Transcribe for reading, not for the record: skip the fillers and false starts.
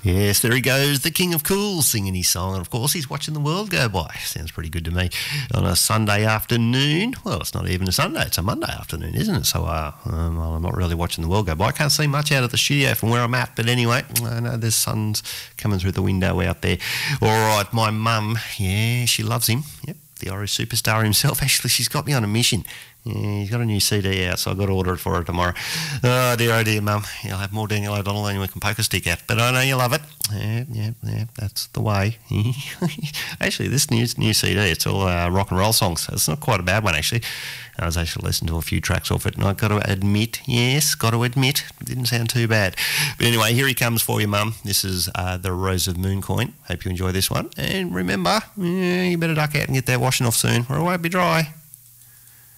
Yes, there he goes, the King of Cool, singing his song. And, of course, he's watching the world go by. Sounds pretty good to me. On a Sunday afternoon. Well, it's not even a Sunday. It's a Monday afternoon, isn't it? So I'm not really watching the world go by. I can't see much out of the studio from where I'm at. But anyway, I know there's sun's coming through the window out there. All right, my mum, yeah, she loves him. Yep, the Irish superstar himself. Actually, she's got me on a mission. Yeah, he's got a new CD out, so I've got to order it for her tomorrow. Oh dear, Mum. You'll have more Daniel O'Donnell than we can poke a stick at. But I know you love it. Yeah, that's the way. Actually, this new CD, it's all rock and roll songs. It's not quite a bad one, actually. I was actually listening to a few tracks off it, and I've got to admit, it didn't sound too bad. But anyway, here he comes for you, Mum. This is the Rose of Mooncoin. Hope you enjoy this one. And remember, you better duck out and get that washing off soon, or it won't be dry.